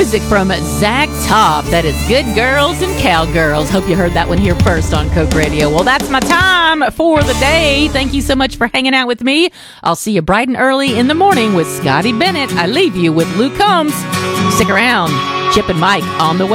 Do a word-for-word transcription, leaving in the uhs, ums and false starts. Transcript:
music from Zach Top. That is Good Girls and Cowgirls. Hope you heard that one here first on Coke Radio. Well, that's my time for the day. Thank you so much for hanging out with me. I'll see you bright and early in the morning with Scotty Bennett. I leave you with Luke Combs. Stick around. Chip and Mike on the way.